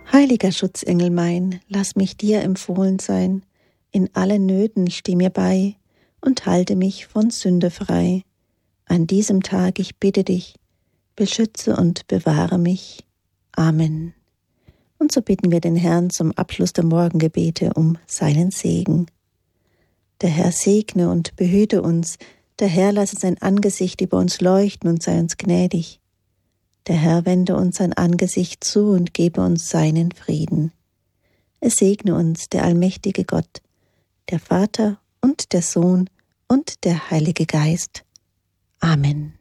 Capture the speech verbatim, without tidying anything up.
Heiliger Schutzengel mein, lass mich dir empfohlen sein, in allen Nöten steh mir bei und halte mich von Sünde frei. An diesem Tag, ich bitte dich, beschütze und bewahre mich. Amen. Und so bitten wir den Herrn zum Abschluss der Morgengebete um seinen Segen. Der Herr segne und behüte uns, der Herr lasse sein Angesicht über uns leuchten und sei uns gnädig. Der Herr wende uns sein Angesicht zu und gebe uns seinen Frieden. Es segne uns der allmächtige Gott, der Vater und der Sohn und der Heilige Geist. Amen.